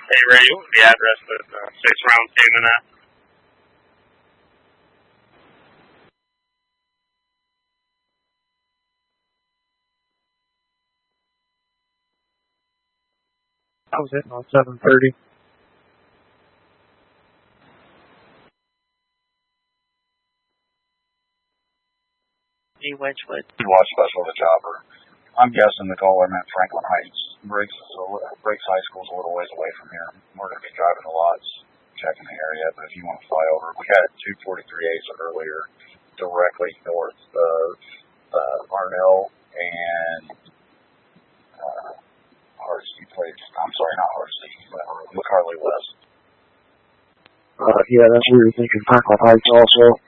Hey Ray, what was the address of 6 round payment at? I was hitting on 7:30. G. Wedgwood. Watch special to Chopper. I'm guessing the caller meant Franklin Heights. Briggs High School's a little ways away from here. We're going to be driving the lots, checking the area, but if you want to fly over, we had 243As earlier, directly north of Arnell and Hardesty Place. I'm sorry, not Hardesty, McCarley West. Yeah, that's what we were thinking. Franklin Heights also.